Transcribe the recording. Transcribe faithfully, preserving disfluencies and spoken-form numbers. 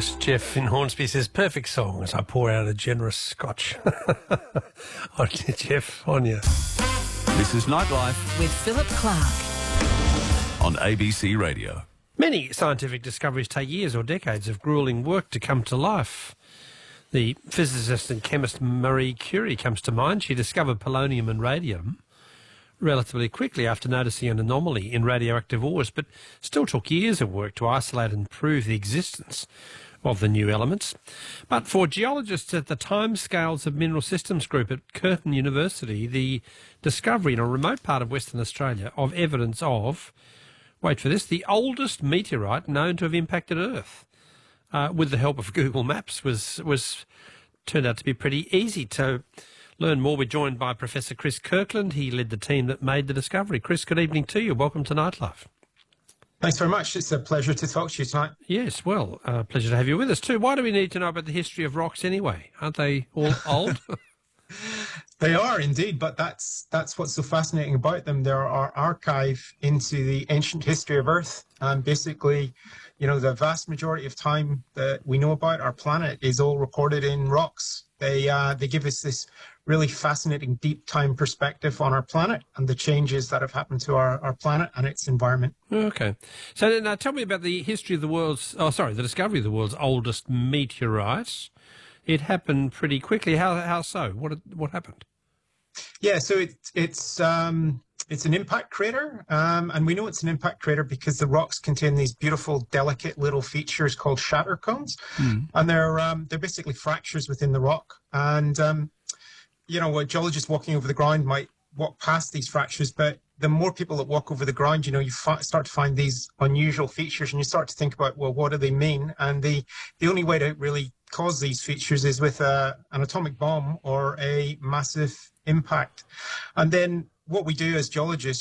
thanks. Jeff in Hornsby says, perfect song as I pour out a generous scotch. On you, Jeff, on you. This is Nightlife with Philip Clark on A B C Radio. Many scientific discoveries take years or decades of gruelling work to come to life. The physicist and chemist Marie Curie comes to mind. She discovered polonium and radium relatively quickly after noticing an anomaly in radioactive ores, but still took years of work to isolate and prove the existence of the new elements. But for geologists at the Timescales of Mineral Systems Group at Curtin University, the discovery in a remote part of Western Australia of evidence of, wait for this, the oldest meteorite known to have impacted Earth, uh, with the help of Google Maps, was was turned out to be pretty easy. To learn more, we're joined by Professor Chris Kirkland. He led the team that made the discovery. Chris, good evening to you. Welcome to Nightlife. Thanks very much. It's a pleasure to talk to you tonight. Yes, well, uh, pleasure to have you with us too. Why do we need to know about the history of rocks anyway? Aren't they all old? They are indeed, but that's that's what's so fascinating about them. They're our archive into the ancient history of Earth. And basically, you know, the vast majority of time that we know about our planet is all recorded in rocks. They uh, they give us this really fascinating deep time perspective on our planet and the changes that have happened to our, our planet and its environment. Okay. So now tell me about the history of the world's, oh, sorry, the discovery of the world's oldest meteorite. It happened pretty quickly. How how so? What what happened? Yeah, so it, it's um, it's an impact crater, um, and we know it's an impact crater because the rocks contain these beautiful, delicate little features called shatter cones, mm. and they're um, they're basically fractures within the rock. And um, you know, a geologist walking over the ground might walk past these fractures, but the more people that walk over the ground, you know, you fi- start to find these unusual features, and you start to think about, well, what do they mean? And the the only way to really cause these features is with a, an atomic bomb or a massive impact. And then what we do as geologists,